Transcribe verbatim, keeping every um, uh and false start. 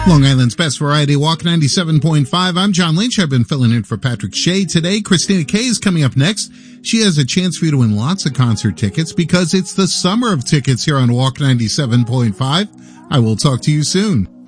Long Island's Best Variety Walk ninety-seven point five. I'm John Lynch. I've been filling in for Patrick Shea today. Christina Kay is coming up next. She has a chance for you to win lots of concert tickets because it's the summer of tickets here on Walk ninety-seven point five. I will talk to you soon.